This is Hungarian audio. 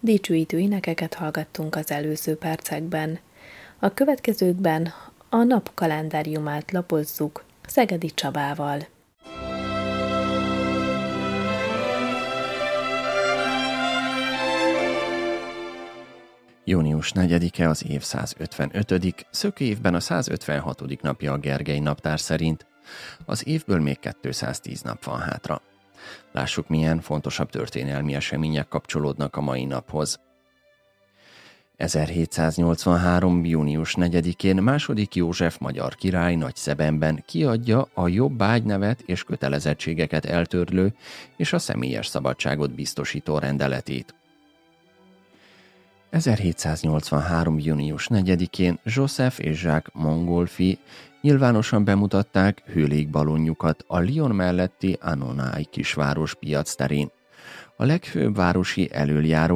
Dicsőítő énekeket hallgattunk az előző percekben. A következőkben a nap kalendáriumát lapozzuk Szegedi Csabával. Június 4-e az év 155. szökőévben a 156. napja a Gergely naptár szerint. Az évből még 210 nap van hátra. Lássuk, milyen fontosabb történelmi események kapcsolódnak a mai naphoz. 1783. június 4-én II. József magyar király Nagyszebenben kiadja a jobb ágynevet és kötelezettségeket eltörlő és a személyes szabadságot biztosító rendeletét. 1783. június 4-én Joseph és Jacques Montgolfier nyilvánosan bemutatták hőlégballonjukat a Lyon melletti Annonay kisváros piac terén. A legfőbb városi elöljáró